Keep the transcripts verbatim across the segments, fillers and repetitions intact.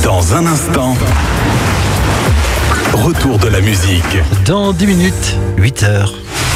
Dans un instant, retour de la musique. Dans dix minutes, huit heures.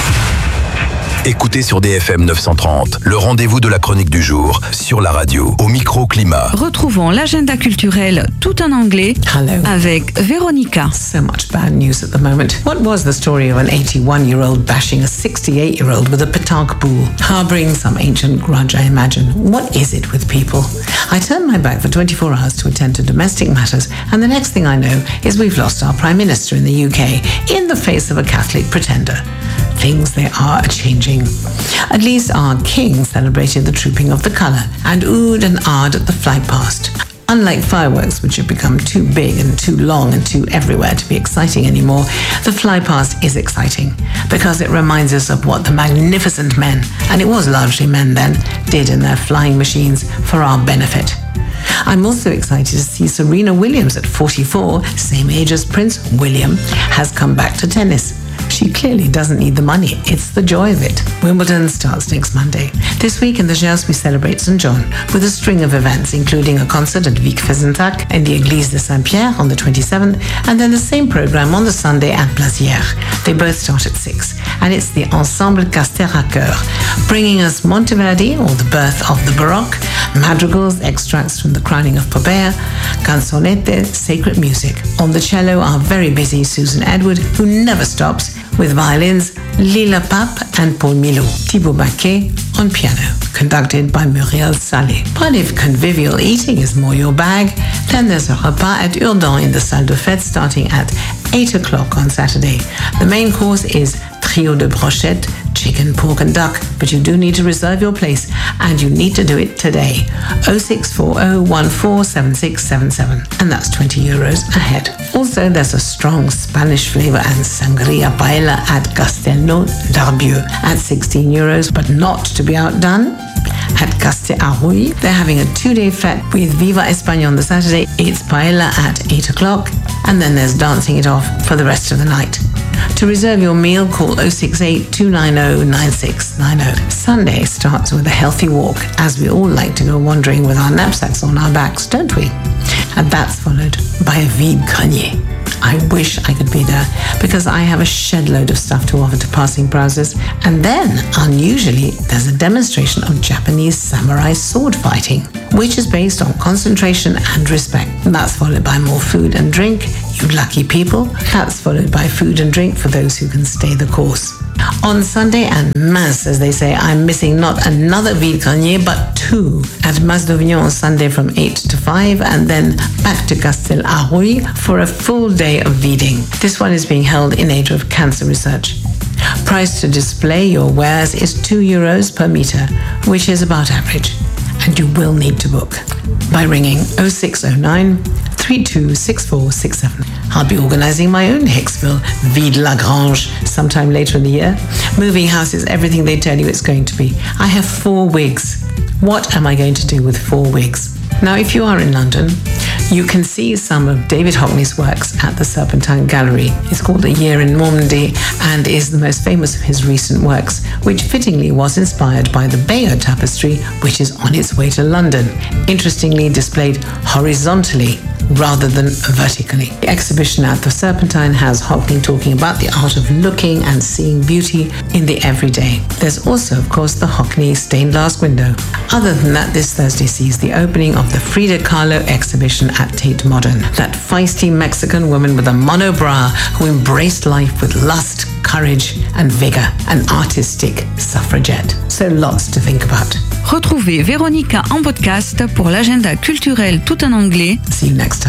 Écoutez sur D F M neuf cent trente, le rendez-vous de la chronique du jour, sur la radio, au micro-climat. Retrouvons l'agenda culturel tout en anglais. Hello. Avec Véronica. So much bad news at the moment. What was the story of an eighty-one-year-old bashing a sixty-eight-year-old with a petanque ball? Harboring some ancient grudge, I imagine. What is it with people? I turned my back for twenty-four hours to attend to domestic matters, and the next thing I know is we've lost our Prime Minister in the U K in the face of a Catholic pretender. Things they are a-changing. At least our king celebrated the trooping of the colour and oohed and ahed at the flight past. Unlike fireworks, which have become too big and too long and too everywhere to be exciting anymore, the fly past is exciting because it reminds us of what the magnificent men, and it was largely men then, did in their flying machines for our benefit. I'm also excited to see Serena Williams at forty-four, same age as Prince William, has come back to tennis. She clearly doesn't need the money. It's the joy of it. Wimbledon starts next Monday. This week in the Gers we celebrate Saint John with a string of events, including a concert at Vic Fezensac in the Église de Saint-Pierre on the twenty-seventh, and then the same program on the Sunday at Blazières. They both start at six, and it's the Ensemble Caster à Cœur, bringing us Monteverdi, or the birth of the Baroque, madrigals, extracts from the Crowning of Pobert, canzonette, sacred music. On the cello, our very busy Susan Edward, who never stops, with violins Lila Pape and Paul Milot. Thibaut Baquet on piano, conducted by Muriel Salé. But if convivial eating is more your bag, then there's a repas at Urdan in the Salle de Fête starting at eight o'clock on Saturday. The main course is trio de brochette, chicken, pork and duck, but you do need to reserve your place, and you need to do it today. oh six four oh one four seven six seven seven, and that's twenty euros a head. Also, there's a strong Spanish flavor and sangria paella at Castelnau d'Arbieu at sixteen euros, but not to be outdone. At Castellarruy, they're having a two-day fete with Viva España on the Saturday. It's paella at eight o'clock, and then there's dancing it off for the rest of the night. To reserve your meal, call oh six eight two nine oh nine six nine oh. Sunday starts with a healthy walk, as we all like to go wandering with our knapsacks on our backs, don't we? And that's followed by a vide-grenier. I wish I could be there, because I have a shed load of stuff to offer to passing browsers. And then, unusually, there's a demonstration of Japanese samurai sword fighting, which is based on concentration and respect. And that's followed by more food and drink, you lucky people. That's followed by food and drink for those who can stay the course. On Sunday, and mince, as they say, I'm missing not another vide-grenier, but two. At Mas d'Auvergne on Sunday from eight to five, and then back to Castellarruy for a full day of viding. This one is being held in aid of cancer research. Price to display your wares is two euros per meter, which is about average. And you will need to book by ringing oh six oh nine three two six four six seven. I'll be organising my own Hicksville Vide La Grange sometime later in the year. Moving house is everything they tell you it's going to be. I have four wigs. What am I going to do with four wigs? Now, if you are in London, you can see some of David Hockney's works at the Serpentine Gallery. It's called A Year in Normandy and is the most famous of his recent works, which fittingly was inspired by the Bayeux Tapestry, which is on its way to London, interestingly displayed horizontally rather than vertically. The exhibition at the Serpentine has Hockney talking about the art of looking and seeing beauty in the everyday. There's also, of course, the Hockney stained glass window. Other than that, this Thursday sees the opening of the Frida Kahlo exhibition at Tate Modern. That feisty Mexican woman with a monobrow who embraced life with lust, courage and vigor, an artistic suffragette. So lots to think about. Retrouvez Véronica en podcast pour l'agenda culturel tout en anglais. See you next time.